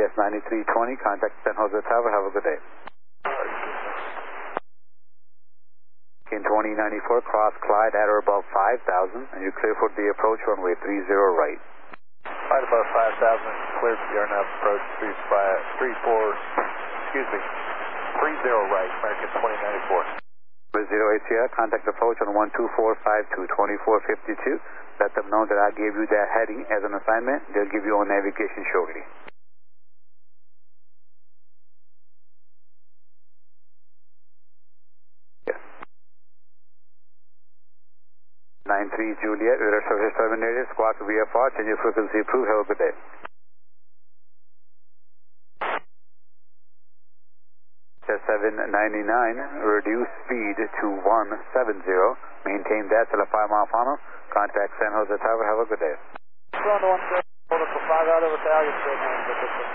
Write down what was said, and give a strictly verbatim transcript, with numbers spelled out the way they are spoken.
S ninety-three twenty, contact San Jose Tower, have a good day. In twenty ninety-four, cross Clyde at or above five thousand, and you're clear for the approach runway three zero right. Right above five thousand, clear for the R N A V approach three four, excuse me, three zero right, American twenty ninety-four. zero eight Sierra, contact approach on one two four five two, twenty-four fifty-two. Let them know that I gave you that heading as an assignment. They'll give you on navigation shortly. Yes. nine three Juliet, radar service terminated, squawk V F R, change your frequency approved, have a good day. seven ninety-nine, reduce speed to one seventy, maintain that till a five mile final, contact San Jose Tower, have a good day. Hold up for five out of Italian,